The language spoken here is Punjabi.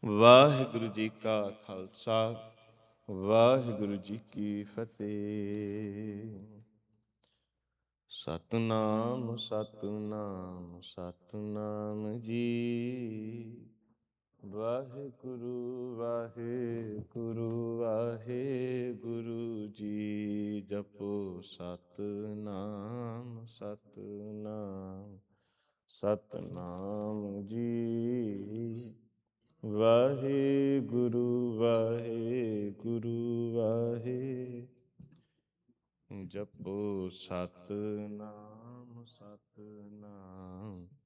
ਵਾਹਿਗੁਰੂ ਜੀ ਕਾ ਖਾਲਸਾ, ਵਾਹਿਗੁਰੂ ਜੀ ਕੀ ਫਤਿਹ। ਸਤਨਾਮ ਸਤਨਾਮ ਸਤਨਾਮ ਜੀ, ਵਾਹਿਗੁਰੂ ਵਾਹਿਗੁਰੂ ਵਾਹਿਗੁਰੂ ਜੀ। ਜਪੋ ਸਤਨਾਮ ਸਤਨਾਮ ਸਤਨਾਮ ਜੀ। ਵਾਹਿਗੁਰੂ ਵਾਹਿਗੁਰੂ ਵਾਹਿ, ਜਪੋ ਸਤਨਾਮ ਸਤਨਾਮ